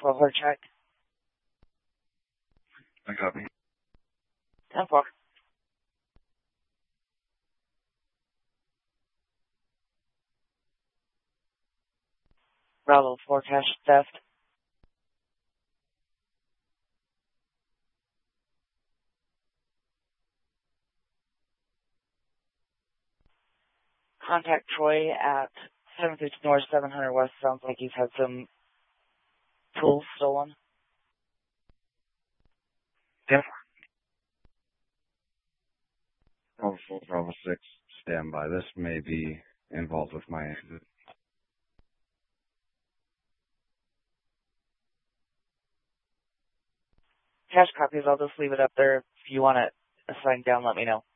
12 heart check. I copy. 10-4. Bravo 4 cash theft. Contact Troy at 750 North, 700 West. Sounds like he's had some tools stolen. 10-4. Bravo 4, Bravo 6, stand by. This may be involved with my exit. Cash copies, I'll just leave it up there. If you want it assigned down, let me know.